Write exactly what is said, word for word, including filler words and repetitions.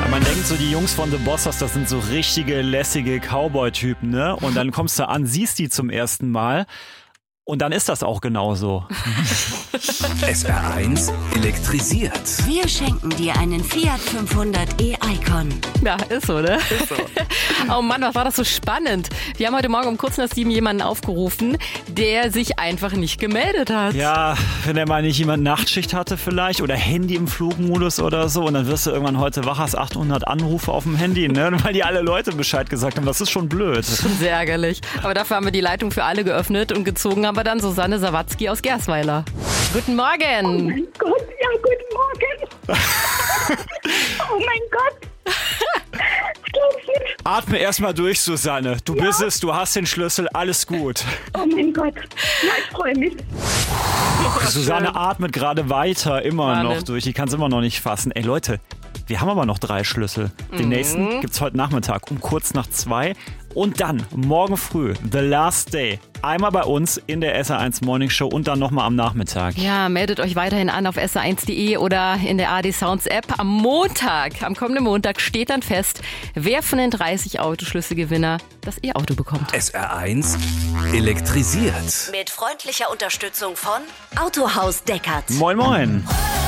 Man denkt so, die Jungs von The Bossers, das sind so richtige, lässige Cowboy-Typen, ne? Und dann kommst du an, siehst die zum ersten Mal und dann ist das auch genauso. S R eins elektrisiert. Wir schenken dir einen Fiat fünfhundert e-Icon. Ja, ist so, ne? Ist so. Oh Mann, was war das so spannend. Wir haben heute Morgen um kurz nach sieben jemanden aufgerufen, der sich einfach nicht gemeldet hat. Ja, wenn er mal nicht jemand Nachtschicht hatte vielleicht oder Handy im Flugmodus oder so und dann wirst du irgendwann heute wach, hast achthundert Anrufe auf dem Handy, ne? Weil die alle Leute Bescheid gesagt haben. Das ist schon blöd. Schon sehr ärgerlich. Aber dafür haben wir die Leitung für alle geöffnet und gezogen haben wir dann Susanne Sawatzki aus Gersweiler. Guten Morgen. Oh mein Gott, ja, guten Morgen. Oh mein Gott. Atme erstmal durch, Susanne. Du ja. bist es, du hast den Schlüssel, alles gut. Oh mein Gott, ja, ich freue mich. Susanne atmet gerade weiter, immer Wahnsinn. noch durch. Ich kann es immer noch nicht fassen. Ey Leute, wir haben aber noch drei Schlüssel. Den Mhm. nächsten gibt's heute Nachmittag um kurz nach zwei. Und dann morgen früh, the last day. Einmal bei uns in der S R eins Morning Show und dann nochmal am Nachmittag. Ja, meldet euch weiterhin an auf S R eins punkt de oder in der A D Sounds App. Am Montag, am kommenden Montag steht dann fest, wer von den dreißig Autoschlüsselgewinner das E-Auto bekommt. S R eins elektrisiert. Mit freundlicher Unterstützung von Autohaus Deckert. Moin moin.